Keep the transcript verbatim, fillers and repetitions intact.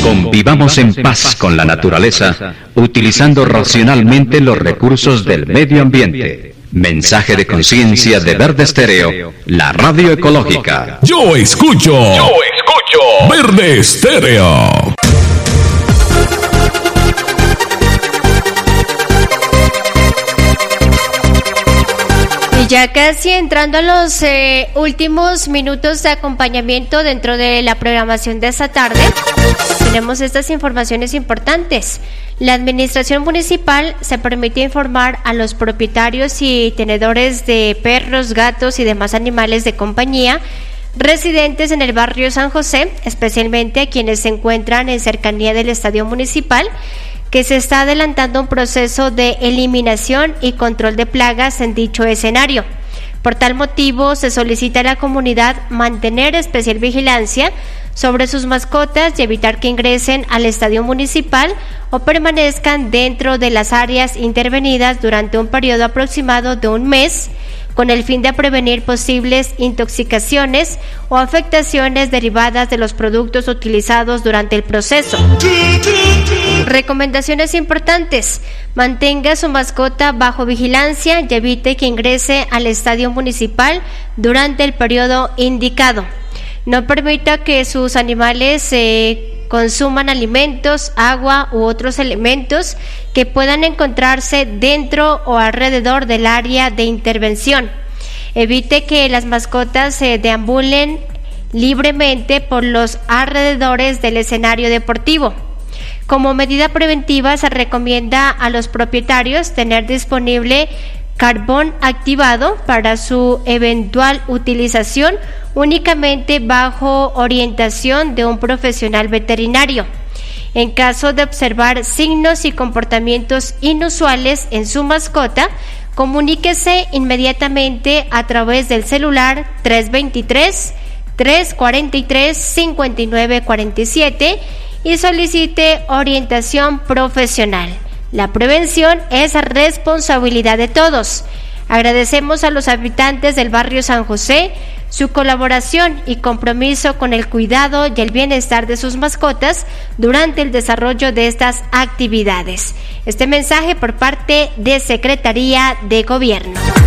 Convivamos en paz con la naturaleza, utilizando racionalmente los recursos del medio ambiente. Mensaje de conciencia de Verde Estéreo, la radio ecológica. Yo escucho, yo escucho Verde Estéreo. Y ya casi entrando a los eh, últimos minutos de acompañamiento dentro de la programación de esta tarde, tenemos estas informaciones importantes. La administración municipal se permite informar a los propietarios y tenedores de perros, gatos y demás animales de compañía residentes en el barrio San José, especialmente a quienes se encuentran en cercanía del estadio municipal, que se está adelantando un proceso de eliminación y control de plagas en dicho escenario. Por tal motivo, se solicita a la comunidad mantener especial vigilancia sobre sus mascotas y evitar que ingresen al estadio municipal o permanezcan dentro de las áreas intervenidas durante un periodo aproximado de un mes, con el fin de prevenir posibles intoxicaciones o afectaciones derivadas de los productos utilizados durante el proceso. Recomendaciones importantes: mantenga su mascota bajo vigilancia y evite que ingrese al estadio municipal durante el periodo indicado. No permita que sus animales eh, consuman alimentos, agua u otros elementos que puedan encontrarse dentro o alrededor del área de intervención. Evite que las mascotas se eh, deambulen libremente por los alrededores del escenario deportivo. Como medida preventiva, se recomienda a los propietarios tener disponible carbón activado para su eventual utilización únicamente bajo orientación de un profesional veterinario. En caso de observar signos y comportamientos inusuales en su mascota, comuníquese inmediatamente a través del celular tres dos tres, tres cuatro tres, cinco nueve cuatro siete y solicite orientación profesional. La prevención es responsabilidad de todos. Agradecemos a los habitantes del barrio San José su colaboración y compromiso con el cuidado y el bienestar de sus mascotas durante el desarrollo de estas actividades. Este mensaje por parte de Secretaría de Gobierno.